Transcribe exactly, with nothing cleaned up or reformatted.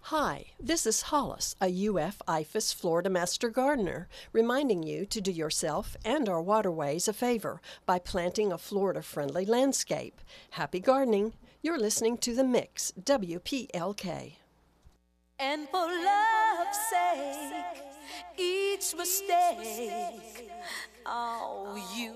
Hi, this is Hollis, a U F I F A S Florida Master Gardener, reminding you to do yourself and our waterways a favor by planting a Florida-friendly landscape. Happy gardening. You're listening to The Mix, W P L K. And for love's sake, each mistake, oh, you